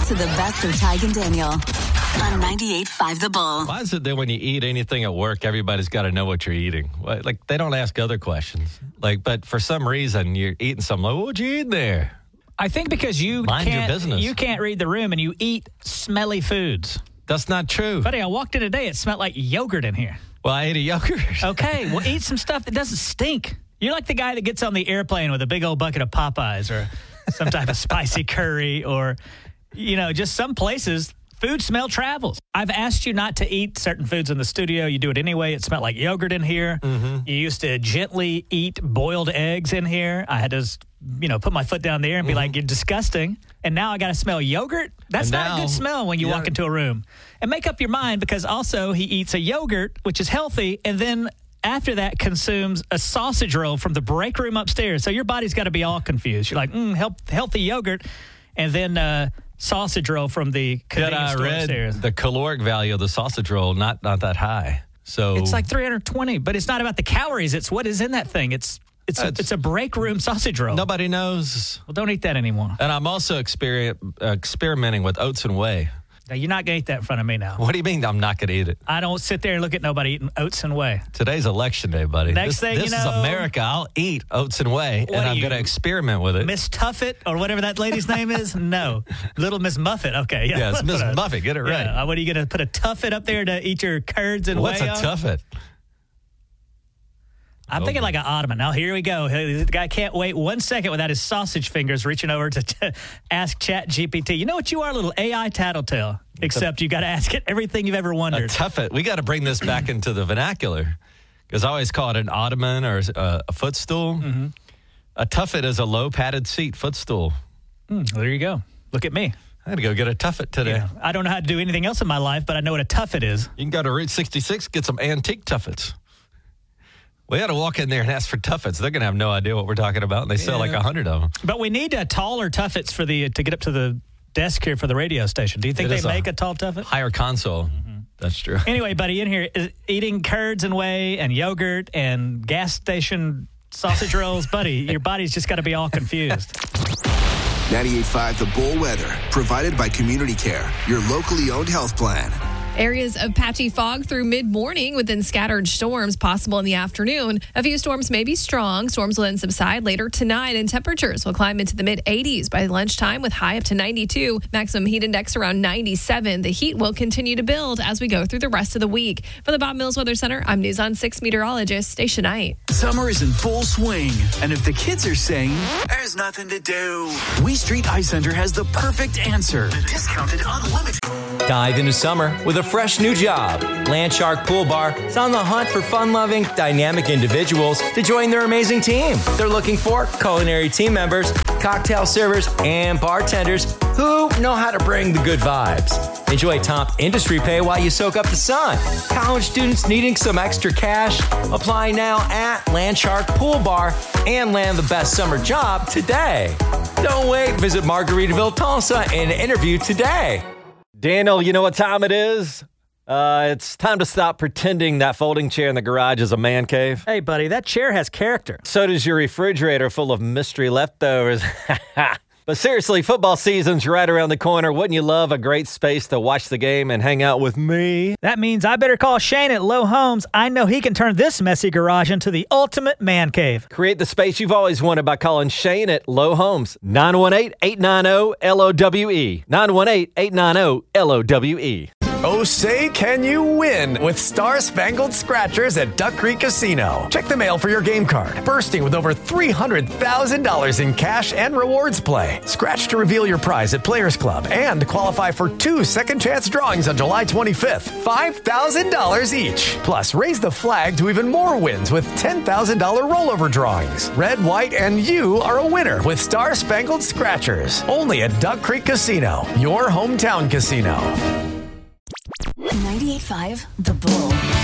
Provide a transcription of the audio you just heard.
to the best of Tig and Daniel on 98.5 The Bull. Why is it that when you eat anything at work, everybody's got to know what you're eating? Like, they don't ask other questions. But for some reason, you're eating something like, what'd you eat there? I think because you Mind your business. You can't read the room and you eat smelly foods. That's not true. Buddy, I walked in today, it smelled like yogurt in here. Well, I ate a yogurt. Okay, well, eat some stuff that doesn't stink. You're like the guy that gets on the airplane with a big old bucket of Popeyes or some type of spicy curry or, just some places, food smell travels. I've asked you not to eat certain foods in the studio. You do it anyway. It smelled like yogurt in here. Mm-hmm. You used to gently eat boiled eggs in here. I had to, put my foot down there and be like, you're disgusting. And now I got to smell yogurt? That's not a good smell when you walk into a room. And make up your mind because also he eats a yogurt, which is healthy, and then after that consumes a sausage roll from the break room upstairs. So your body's got to be all confused. You're like, healthy yogurt, and then sausage roll from the convenience store upstairs. The caloric value of the sausage roll, not that high. So it's like 320, but it's not about the calories. It's what is in that thing. It's a break room sausage roll. Nobody knows. Well, don't eat that anymore. And I'm also experimenting with oats and whey. Now, you're not going to eat that in front of me now. What do you mean I'm not going to eat it? I don't sit there and look at nobody eating oats and whey. Today's election day, buddy. This is America. I'll eat oats and whey, and I'm going to experiment with it. Miss Tuffet, or whatever that lady's name is? No. Little Miss Muffet. Okay. Yeah, it's Miss Muffet. Get it right. Yeah. What, are you going to put a Tuffet up there to eat your curds and whey? What's a Tuffet? I'm thinking like an ottoman. Now, here we go. The guy can't wait 1 second without his sausage fingers reaching over to ask ChatGPT. You know what you are, a little AI tattletale, except you got to ask it everything you've ever wondered. A tuffet. We got to bring this back into the vernacular because I always call it an ottoman or a footstool. Mm-hmm. A tuffet is a low padded seat footstool. There you go. Look at me. I got to go get a tuffet today. Yeah. I don't know how to do anything else in my life, but I know what a tuffet is. You can go to Route 66, get some antique tuffets. We got to walk in there and ask for tuffets. They're going to have no idea what we're talking about. And they sell like 100 of them. But we need taller tuffets to get up to the desk here for the radio station. Do you think they make a tall tuffet? Higher console. Mm-hmm. That's true. Anyway, buddy, in here, eating curds and whey and yogurt and gas station sausage rolls. Buddy, your body's just got to be all confused. 98.5 The Bull Weather, provided by Community Care, your locally owned health plan. Areas of patchy fog through mid-morning with then scattered storms possible in the afternoon. A few storms may be strong. Storms will then subside later tonight, and temperatures will climb into the mid-80s by lunchtime with high up to 92. Maximum heat index around 97. The heat will continue to build as we go through the rest of the week. For the Bob Mills Weather Center, I'm News on 6 meteorologist Stacia Knight. Summer is in full swing, and if the kids are saying, there's nothing to do, We Street Ice Center has the perfect answer. The discounted unlimited. Dive into summer with a fresh new job. Landshark Pool Bar is on the hunt for fun-loving, dynamic individuals to join their amazing team. They're looking for culinary team members, cocktail servers, and bartenders who know how to bring the good vibes. Enjoy top industry pay while you soak up the sun. College students needing some extra cash? Apply now at Landshark Pool Bar and land the best summer job today. Don't wait. Visit Margaritaville, Tulsa and interview today. Daniel, you know what time it is? It's time to stop pretending that folding chair in the garage is a man cave. Hey, buddy, that chair has character. So does your refrigerator full of mystery leftovers. But seriously, football season's right around the corner. Wouldn't you love a great space to watch the game and hang out with me? That means I better call Shane at Low Homes. I know he can turn this messy garage into the ultimate man cave. Create the space you've always wanted by calling Shane at Low Homes. 918-890-LOWE. 918-890-LOWE. Oh, say can you win with Star Spangled Scratchers at Duck Creek Casino. Check the mail for your game card, bursting with over $300,000 in cash and rewards play. Scratch to reveal your prize at Players Club and qualify for 2 second chance drawings on July 25th. $5,000 each. Plus, raise the flag to even more wins with $10,000 rollover drawings. Red, white, and you are a winner with Star Spangled Scratchers. Only at Duck Creek Casino, your hometown casino. 98.5 The Bull.